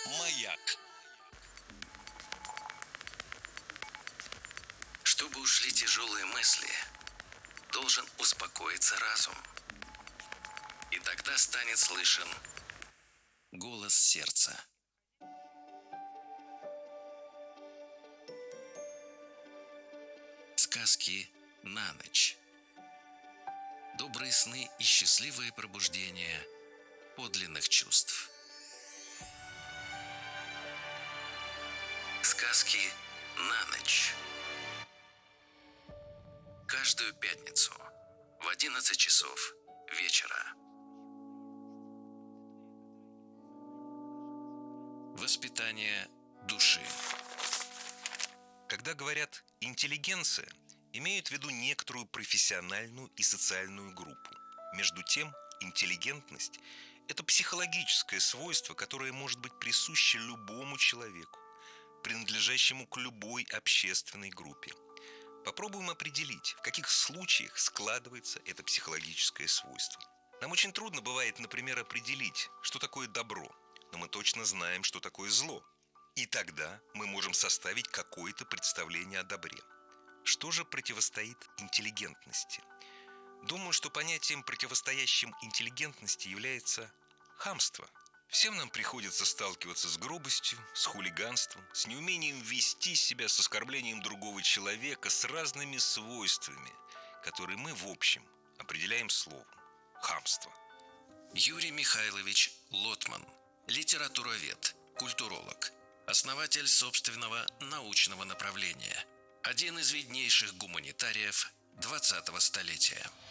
Маяк. Чтобы ушли тяжелые мысли, должен успокоиться разум. И тогда станет слышен голос сердца. Сказки на ночь. Добрые сны и счастливые пробуждения подлинных чувств. Сказки на ночь. Каждую пятницу в 11 часов вечера. Воспитание души. Когда говорят «интеллигенция», имеют в виду некоторую профессиональную и социальную группу. Между тем, интеллигентность – это психологическое свойство, которое может быть присуще любому человеку, принадлежащему к любой общественной группе. Попробуем определить, в каких случаях складывается это психологическое свойство. Нам очень трудно бывает, например, определить, что такое добро, но мы точно знаем, что такое зло. И тогда мы можем составить какое-то представление о добре. Что же противостоит интеллигентности? Думаю, что понятием, противостоящим интеллигентности, является хамство. Всем нам приходится сталкиваться с грубостью, с хулиганством, с неумением вести себя, с оскорблением другого человека, с разными свойствами, которые мы, в общем, определяем словом «хамство». Юрий Михайлович Лотман, литературовед, культуролог, основатель собственного научного направления, один из виднейших гуманитариев 20-го столетия.